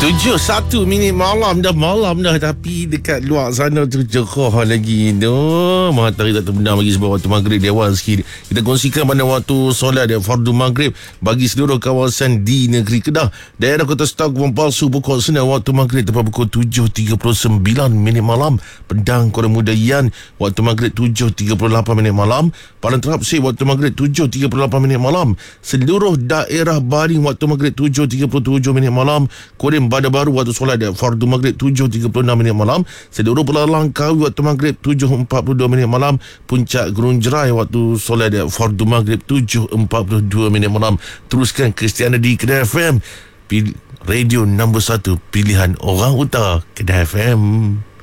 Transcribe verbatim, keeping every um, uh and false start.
Tujuh satu minit malam dah malam dah, tapi dekat luar sana tu cerah lagi tu. Matahari tak terbenam lagi sebab waktu maghrib dia awal sikit. Kita kongsikan pada waktu solat dia fardu maghrib bagi seluruh kawasan di negeri Kedah. Daerah Kota Star Kupang Palsu pukul Senin waktu maghrib tepat pukul tujuh tiga puluh sembilan minit malam. Pedang Kuala Muda Yan waktu maghrib tujuh tiga puluh lapan minit malam. Padang Terapsir waktu maghrib tujuh tiga puluh lapan minit malam. Seluruh daerah Baring waktu maghrib tujuh tiga puluh tujuh minit malam. Kurim Bandar Baru waktu solat dia fardu maghrib tujuh tiga puluh enam minit malam. Seluruh Pulau Langkawi waktu maghrib tujuh empat puluh dua minit malam. Puncak Gurun Jerai waktu solat dia fardu maghrib tujuh empat puluh dua minit malam. Teruskan kesetiaan di Kedah F M, radio nombor satu pilihan orang utara Kedah F M.